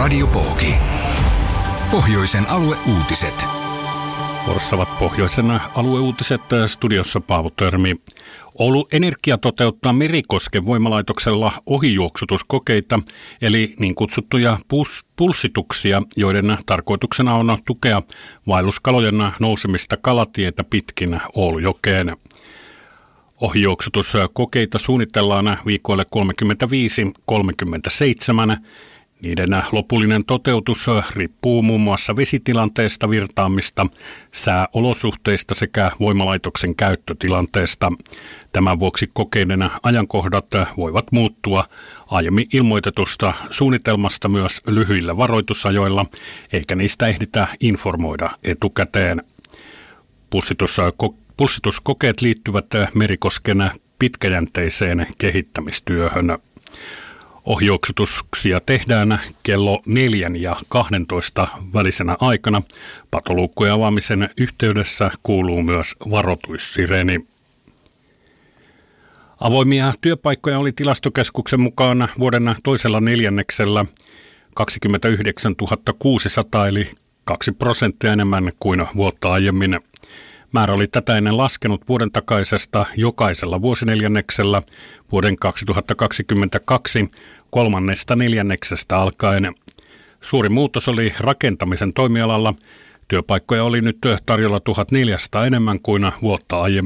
Radio Pooki. Pohjoisen alueuutiset. Vuorossa ovat pohjoisen alueuutiset, studiossa Paavo Törmi. Oulu Energia toteuttaa Merikosken voimalaitoksella ohijuoksutuskokeita, eli niin kutsuttuja pulssituksia, joiden tarkoituksena on tukea vaelluskalojen nousemista kalatietä pitkin Oulujokeen. Ohijuoksutuskokeita suunnitellaan viikoille 35-37. Niiden lopullinen toteutus riippuu muun muassa vesitilanteesta, virtaamista, sääolosuhteista sekä voimalaitoksen käyttötilanteesta. Tämän vuoksi kokeiden ajankohdat voivat muuttua aiemmin ilmoitetusta suunnitelmasta myös lyhyillä varoitusajoilla, eikä niistä ehditä informoida etukäteen. Pulssituskokeet liittyvät Merikosken pitkäjänteiseen kehittämistyöhön. Ohijuoksutuksia tehdään kello 4 ja 12 välisenä aikana. Patoluukkujen avaamisen yhteydessä kuuluu myös varoitussireeni. Avoimia työpaikkoja oli Tilastokeskuksen mukaan vuoden toisella neljänneksellä 29 600 eli 2% enemmän kuin vuotta aiemmin. Määrä oli tätä ennen laskenut vuoden takaisesta jokaisella vuosineljänneksellä vuoden 2022 kolmannesta neljänneksestä alkaen. Suuri muutos oli rakentamisen toimialalla. Työpaikkoja oli nyt tarjolla 1400 enemmän kuin vuotta aiemmin.